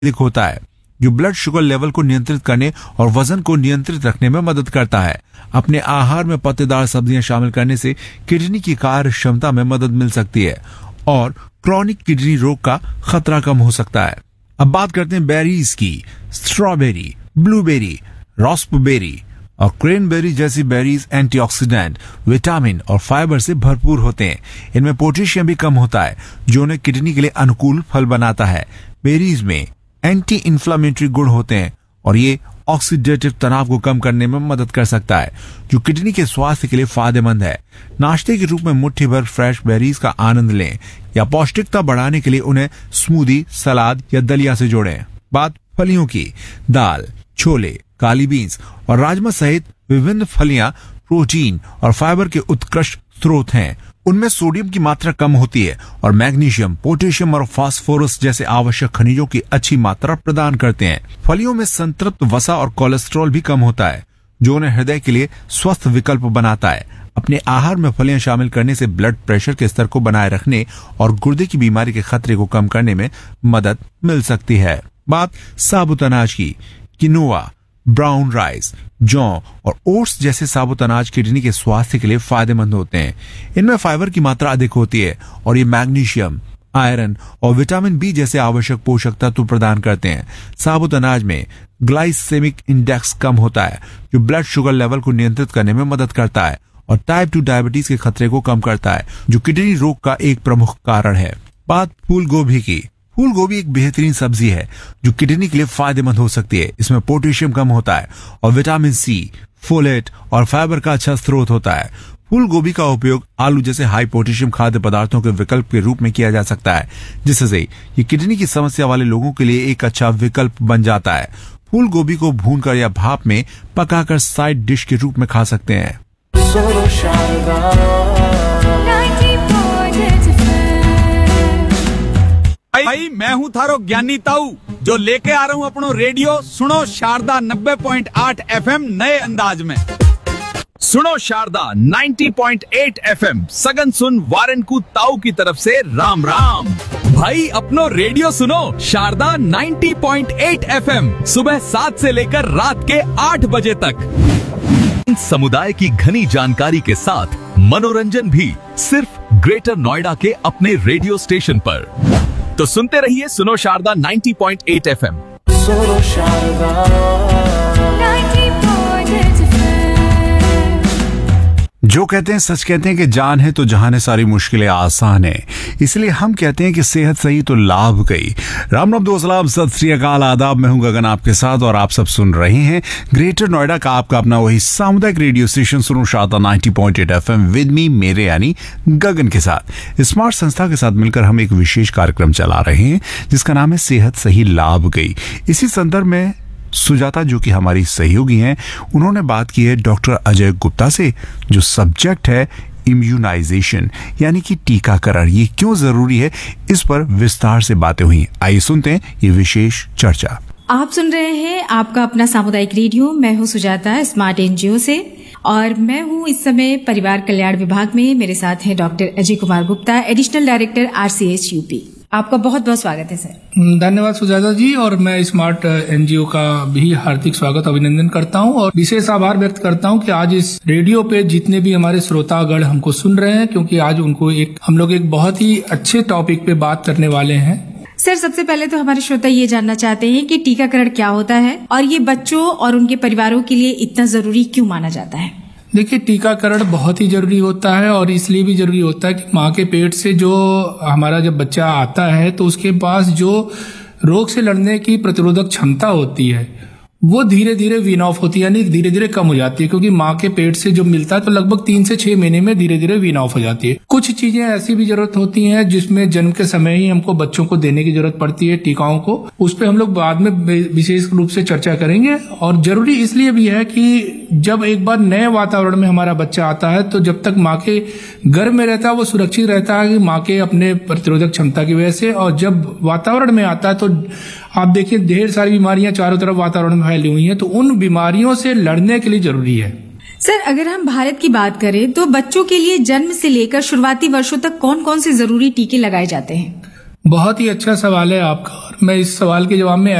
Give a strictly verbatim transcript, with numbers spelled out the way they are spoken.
होता है जो ब्लड शुगर लेवल को नियंत्रित करने और वजन को नियंत्रित रखने में मदद करता है। अपने आहार में पत्तेदार सब्जियां शामिल करने से किडनी की कार्य क्षमता में मदद मिल सकती है और क्रॉनिक किडनी रोग का खतरा कम हो सकता है। अब बात करते हैं बेरीज की। स्ट्रॉबेरी, ब्लूबेरी, रास्पबेरी और क्रेनबेरी जैसी बेरीज एंटीऑक्सीडेंट, विटामिन और फाइबर से भरपूर होते हैं। इनमें पोटेशियम भी कम होता है जो उन्हें किडनी के लिए अनुकूल फल बनाता है। बेरीज में एंटी इंफ्लेमेटरी गुण होते हैं और ये ऑक्सीडेटिव तनाव को कम करने में मदद कर सकता है जो किडनी के स्वास्थ्य के लिए फायदेमंद है। नाश्ते के रूप में मुट्ठी भर फ्रेश बेरीज का आनंद लें या पौष्टिकता बढ़ाने के लिए उन्हें स्मूदी, सलाद या दलिया से जोड़ें। बात फलियों की। दाल, छोले, काली बीन्स और राजमा सहित विभिन्न फलियां प्रोटीन और फाइबर के उत्कृष्ट स्रोत हैं। उनमें सोडियम की मात्रा कम होती है और मैग्नीशियम, पोटेशियम और फास्फोरस जैसे आवश्यक खनिजों की अच्छी मात्रा प्रदान करते हैं। फलियों में संतृप्त वसा और कोलेस्ट्रॉल भी कम होता है जो उन्हें हृदय के लिए स्वस्थ विकल्प बनाता है। अपने आहार में फलियां शामिल करने से ब्लड प्रेशर के स्तर को बनाए रखने और गुर्दे की बीमारी के खतरे को कम करने में मदद मिल सकती है। बात साबुत अनाज की। किनोआ, ब्राउन राइस, जौ और ओट्स जैसे साबुत अनाज किडनी के स्वास्थ्य के लिए फायदेमंद होते हैं। इनमें फाइबर की मात्रा अधिक होती है और ये मैग्नीशियम, आयरन और विटामिन बी जैसे आवश्यक पोषक तत्व प्रदान करते हैं। साबुत अनाज में ग्लाइसेमिक इंडेक्स कम होता है जो ब्लड शुगर लेवल को नियंत्रित करने में मदद करता है और टाइप टू डायबिटीज के खतरे को कम करता है जो किडनी रोग का एक प्रमुख कारण है। बात फूल गोभी की। फूल गोभी एक बेहतरीन सब्जी है जो किडनी के लिए फायदेमंद हो सकती है। इसमें पोटेशियम कम होता है और विटामिन सी, फोलेट और फाइबर का अच्छा स्रोत होता है। फूल गोभी का उपयोग आलू जैसे हाई पोटेशियम खाद्य पदार्थों के विकल्प के रूप में किया जा सकता है जिससे ये किडनी की समस्या वाले लोगों के लिए एक अच्छा विकल्प बन जाता है। फूल गोभी को भूनकर या भाप में पकाकर साइड डिश के रूप में खा सकते हैं। भाई मैं हूँ थारो ज्ञानी ताऊ जो लेके आ रहा हूँ अपनो रेडियो सुनो शारदा नब्बे पॉइंट आठ एफएम नए अंदाज में। सुनो शारदा नब्बे पॉइंट आठ एफएम सगन सुन वारन को ताऊ की तरफ से राम राम। भाई अपनो रेडियो सुनो शारदा नब्बे पॉइंट आठ एफएम सुबह सात से लेकर रात के आठ बजे तक। समुदाय की घनी जानकारी के साथ मनोरंजन भी सिर्फ ग्रेटर नोएडा के अपने रेडियो स्टेशन पर। तो सुनते रहिए सुनो शारदा नब्बे पॉइंट आठ एफएम। सुनो शारदा नब्बे पॉइंट आठ एफएम। जो कहते हैं सच कहते हैं कि जान है तो जहान है सारी मुश्किलें आसान है, इसलिए हम कहते हैं कि सेहत सही तो लाभ गई। राम राम दोस्त, सलाम, सत श्री अकाल, आदाब। मैं हूं गगन आपके साथ और आप सब सुन रहे हैं ग्रेटर नोएडा का आपका अपना वही सामुदायिक रेडियो स्टेशन सुनो शारदा नब्बे पॉइंट आठ एफएम विद मी, मेरे यानी गगन के साथ। स्मार्ट संस्था के साथ मिलकर हम एक विशेष कार्यक्रम चला रहे हैं जिसका नाम है सेहत सही लाभ गई। इसी संदर्भ में सुजाता जो कि हमारी सहयोगी हैं, उन्होंने बात की है डॉक्टर अजय गुप्ता से जो सब्जेक्ट है इम्यूनाइजेशन यानी कि टीकाकरण। ये क्यों जरूरी है, इस पर विस्तार से बातें हुई। आइए सुनते हैं ये विशेष चर्चा। आप सुन रहे हैं आपका अपना सामुदायिक रेडियो। मैं हूं सुजाता स्मार्ट एनजीओ से और मैं हूं इस समय परिवार कल्याण विभाग में। मेरे साथ हैं doctor Ajay Kumar Gupta, additional director RCH UP. आपका बहुत बहुत स्वागत है सर। धन्यवाद सुजाता जी। और मैं स्मार्ट एनजीओ का भी हार्दिक स्वागत अभिनंदन करता हूं और विशेष आभार व्यक्त करता हूं कि आज इस रेडियो पे जितने भी हमारे श्रोतागण हमको सुन रहे हैं, क्योंकि आज उनको एक हम लोग एक बहुत ही अच्छे टॉपिक पे बात करने वाले हैं। सर, सबसे पहले तो हमारे श्रोता ये जानना चाहते हैं कि टीकाकरण क्या होता है और ये बच्चों और उनके परिवारों के लिए इतना जरूरी क्यों माना जाता है? देखिए, टीकाकरण बहुत ही जरूरी होता है और इसलिए भी जरूरी होता है कि माँ के पेट से जो हमारा जब बच्चा आता है तो उसके पास जो रोग से लड़ने की प्रतिरोधक क्षमता होती है वो धीरे धीरे वीन ऑफ होती है, यानी धीरे धीरे कम हो जाती है। क्योंकि माँ के पेट से जो मिलता है तो लगभग तीन से छह महीने में धीरे धीरे वीन ऑफ हो जाती है। कुछ चीजें ऐसी भी जरूरत होती हैं जिसमें जन्म के समय ही हमको बच्चों को देने की जरूरत पड़ती है टीकाओं को। उस पर हम लोग बाद में विशेष रूप से चर्चा करेंगे। और जरूरी इसलिए भी है कि जब एक बार नए वातावरण में हमारा बच्चा आता है तो जब तक माँ के गर्भ में रहता है वो सुरक्षित रहता है कि माँ के अपने प्रतिरोधक क्षमता की वजह से। और जब वातावरण में आता है तो आप देखिए ढेर सारी बीमारियां चारों तरफ वातावरण में फैली हुई हैं, तो उन बीमारियों से लड़ने के लिए जरूरी है। सर, अगर हम भारत की बात करें तो बच्चों के लिए जन्म से लेकर शुरुआती वर्षों तक कौन कौन से जरूरी टीके लगाए जाते हैं? बहुत ही अच्छा सवाल है आपका, और मैं इस सवाल के जवाब में